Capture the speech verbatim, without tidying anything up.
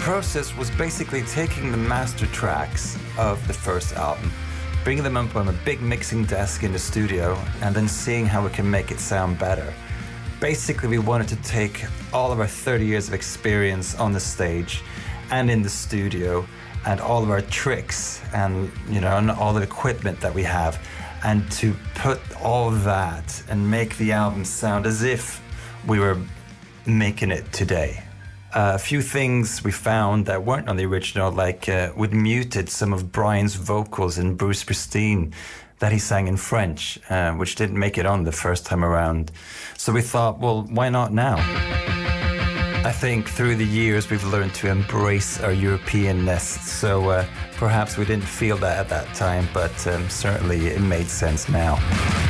process was basically taking the master tracks of the first album, bringing them up on a big mixing desk in the studio, and then seeing how we can make it sound better. Basically, we wanted to take all of our thirty years of experience on the stage and in the studio, and all of our tricks and, you know, and all the equipment that we have, and to put all that and make the album sound as if we were making it today. Uh, a few things we found that weren't on the original, like uh, we'd muted some of Brian's vocals in Bruce Springsteen that he sang in French, uh, which didn't make it on the first time around. So we thought, well, why not now? I think through the years we've learned to embrace our European-ness, so uh, perhaps we didn't feel that at that time, but um, certainly it made sense now.